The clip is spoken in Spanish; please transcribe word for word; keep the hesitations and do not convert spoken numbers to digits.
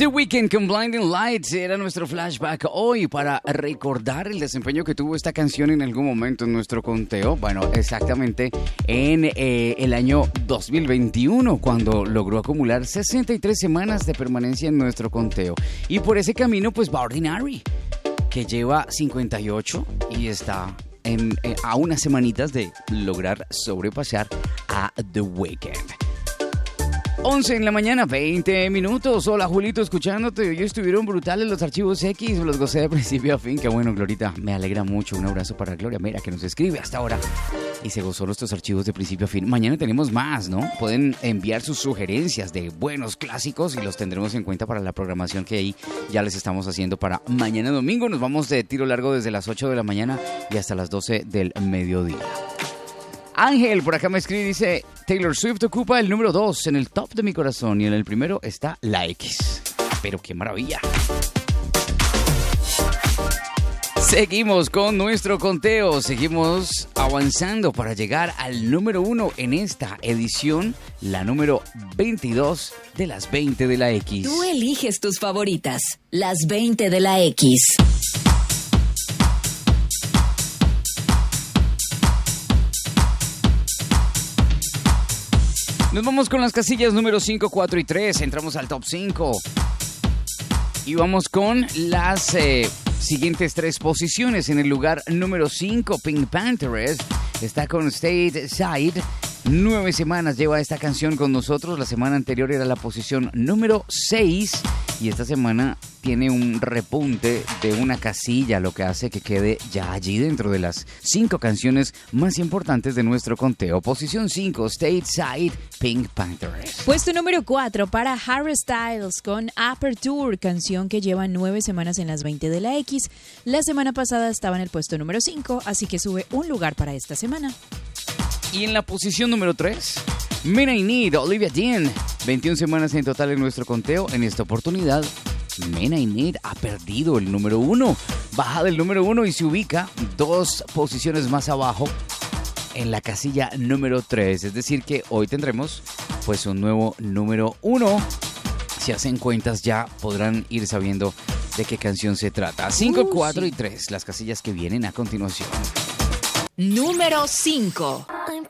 The Weeknd con Blinding Lights era nuestro flashback hoy para recordar el desempeño que tuvo esta canción en algún momento en nuestro conteo. Bueno, exactamente en eh, el año dos mil veintiuno, cuando logró acumular sesenta y tres semanas de permanencia en nuestro conteo. Y por ese camino pues va Ordinary, que lleva cincuenta y ocho y está en, eh, a unas semanitas de lograr sobrepasar a The Weeknd. once en la mañana, veinte minutos. Hola, Julito, escuchándote. Hoy estuvieron brutales los archivos X. Los gocé de principio a fin. Qué bueno, Glorita. Me alegra mucho. Un abrazo para Gloria Mera, que nos escribe hasta ahora. Y se gozó nuestros archivos de principio a fin. Mañana tenemos más, ¿no? Pueden enviar sus sugerencias de buenos clásicos y los tendremos en cuenta para la programación que ahí ya les estamos haciendo para mañana domingo. Nos vamos de tiro largo desde las ocho de la mañana y hasta las doce del mediodía. Ángel, por acá me escribe y dice: Taylor Swift ocupa el número dos en el top de mi corazón y en el primero está la X. Pero qué maravilla. Seguimos con nuestro conteo, seguimos avanzando para llegar al número uno en esta edición, la número veintidós de las veinte de la X. Tú eliges tus favoritas, las veinte de la X. Nos vamos con las casillas número cinco, cuatro y tres. Entramos al top cinco. Y vamos con las eh, siguientes tres posiciones. En el lugar número cinco, Pink Panthers está con State Side. Nueve semanas lleva esta canción con nosotros. La semana anterior era la posición número seis. Y esta semana tiene un repunte de una casilla, lo que hace que quede ya allí dentro de las cinco canciones más importantes de nuestro conteo. Posición cinco, Stateside, Pink Panthers. Puesto número cuatro para Harry Styles con Aperture, canción que lleva nueve semanas en las veinte de la X. La semana pasada estaba en el puesto número cinco, así que sube un lugar para esta semana. Y en la posición número tres, Men I Need, Olivia Dean. veintiuna semanas en total en nuestro conteo. En esta oportunidad, Men I Need ha perdido el número uno. Baja del número uno y se ubica dos posiciones más abajo en la casilla número tres. Es decir que hoy tendremos pues un nuevo número uno. Si hacen cuentas ya podrán ir sabiendo de qué canción se trata. cinco, cuatro y tres, las casillas que vienen a continuación. Número cinco.